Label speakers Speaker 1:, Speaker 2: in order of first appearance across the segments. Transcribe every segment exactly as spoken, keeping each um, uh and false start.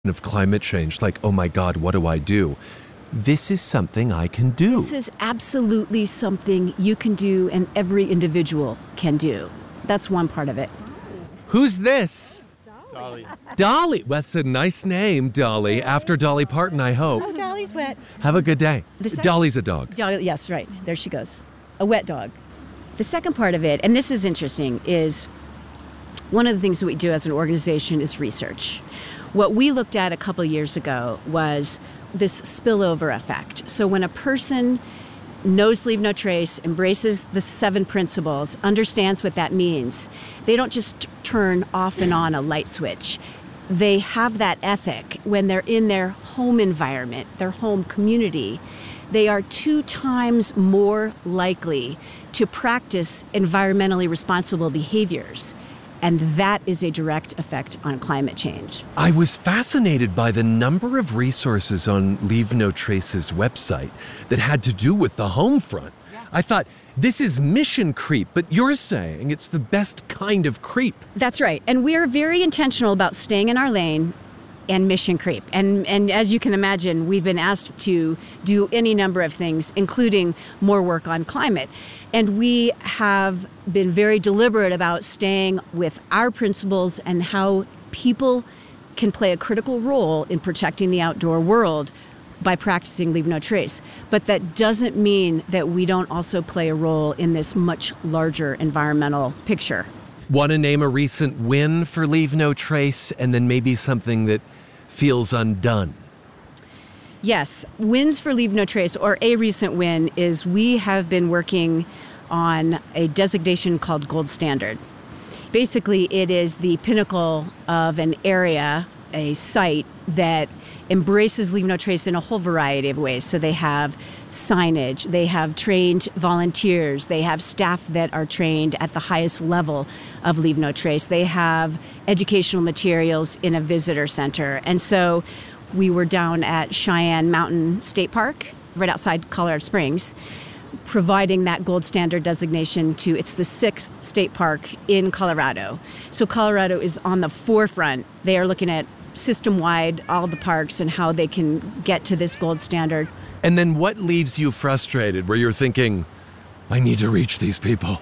Speaker 1: of climate change, like, oh my God, what do I do? This is something I can do.
Speaker 2: This is absolutely something you can do and every individual can do. That's one part of it.
Speaker 1: Who's this?
Speaker 3: Dolly.
Speaker 1: Dolly. That's a nice name, Dolly. After Dolly Parton, I hope.
Speaker 2: Oh, Dolly's wet.
Speaker 1: Have a good day.
Speaker 2: sec-
Speaker 1: Dolly's a dog.
Speaker 2: Dolly, yes, right. There she goes. A wet dog. The second part of it, and this is interesting, is one of the things that we do as an organization is research. What we looked at a couple years ago was this spillover effect. So when a person knows Leave No Trace, embraces the seven principles, understands what that means, they don't just turn off and on a light switch. They have that ethic when they're in their home environment, their home community. They are two times more likely to practice environmentally responsible behaviors. And that is a direct effect on climate change.
Speaker 1: I was fascinated by the number of resources on Leave No Trace's website that had to do with the home front. Yeah. I thought, this is mission creep, but you're saying it's the best kind of creep.
Speaker 2: That's right. And we're very intentional about staying in our lane and mission creep. And and as you can imagine, we've been asked to do any number of things, including more work on climate. And we have been very deliberate about staying with our principles and how people can play a critical role in protecting the outdoor world by practicing Leave No Trace. But that doesn't mean that we don't also play a role in this much larger environmental picture.
Speaker 1: Want to name a recent win for Leave No Trace, and then maybe something that feels undone?
Speaker 2: Yes, wins for Leave No Trace, or a recent win, is we have been working on a designation called Gold Standard. Basically, it is the pinnacle of an area, a site that embraces Leave No Trace in a whole variety of ways. So they have signage, they have trained volunteers, they have staff that are trained at the highest level of Leave No Trace, they have educational materials in a visitor center. And so we were down at Cheyenne Mountain State Park, right outside Colorado Springs, providing that gold standard designation to, it's the sixth state park in Colorado. So Colorado is on the forefront. They are looking at system-wide, all the parks and how they can get to this gold standard.
Speaker 1: And then what leaves you frustrated, where you're thinking, I need to reach these people?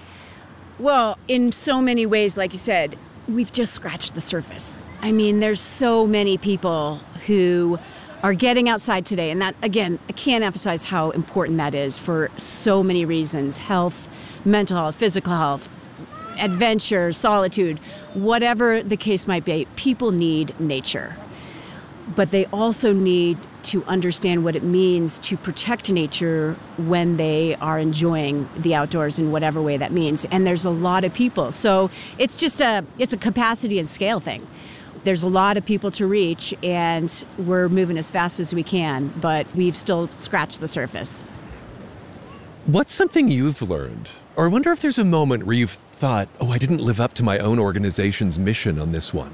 Speaker 2: Well, in so many ways, like you said, we've just scratched the surface. I mean, there's so many people who are getting outside today. And that, again, I can't emphasize how important that is for so many reasons: health, mental health, physical health, adventure, solitude, whatever the case might be. People need nature. But they also need to understand what it means to protect nature when they are enjoying the outdoors in whatever way that means. And there's a lot of people. So it's just a, it's a capacity and scale thing. There's a lot of people to reach, and we're moving as fast as we can, but we've still scratched the surface.
Speaker 1: What's something you've learned? Or I wonder if there's a moment where you've thought, oh, I didn't live up to my own organization's mission on this one.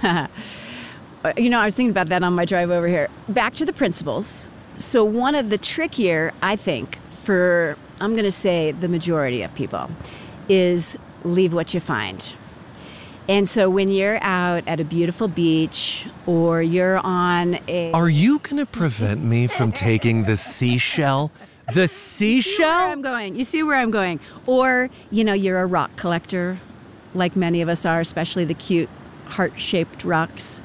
Speaker 2: You know, I was thinking about that on my drive over here. Back to the principles. So one of the trickier, I think, for, I'm going to say the majority of people, is leave what you find. And so when you're out at a beautiful beach, or you're on a...
Speaker 1: Are you going to prevent me from taking the seashell? The seashell?
Speaker 2: You see where I'm going. You see where I'm going. Or, you know, you're a rock collector, like many of us are, especially the cute heart-shaped rocks.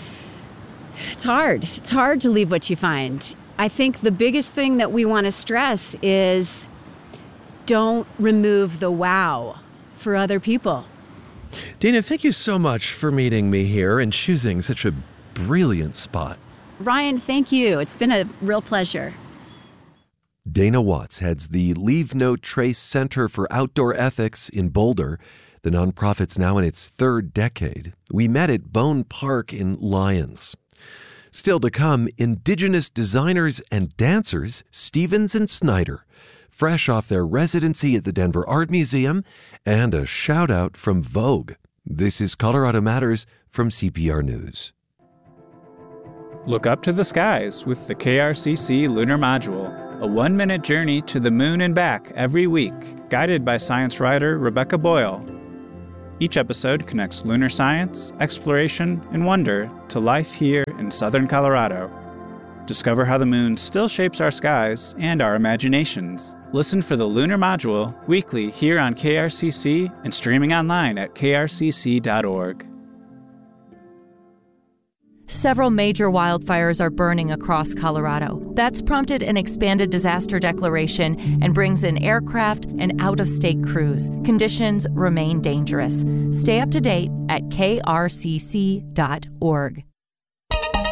Speaker 2: It's hard. It's hard to leave what you find. I think the biggest thing that we want to stress is don't remove the wow for other people.
Speaker 1: Dana, thank you so much for meeting me here and choosing such a brilliant spot.
Speaker 2: Ryan, thank you. It's been a real pleasure.
Speaker 1: Dana Watts heads the Leave No Trace Center for Outdoor Ethics in Boulder. The nonprofit's now in its third decade. We met at Bone Park in Lyons. Still to come, Indigenous designers and dancers Stevens and Snyder, fresh off their residency at the Denver Art Museum, and a shout-out from Vogue. This is Colorado Matters from C P R News.
Speaker 3: Look up to the skies with the K R C C Lunar Module, a one-minute journey to the moon and back every week, guided by science writer Rebecca Boyle. Each episode connects lunar science, exploration, and wonder to life here in southern Colorado. Discover how the moon still shapes our skies and our imaginations. Listen for the Lunar Module weekly here on K R C C and streaming online at K R C C dot org.
Speaker 4: Several major wildfires are burning across Colorado. That's prompted an expanded disaster declaration and brings in aircraft and out-of-state crews. Conditions remain dangerous. Stay up to date at K R C C dot org.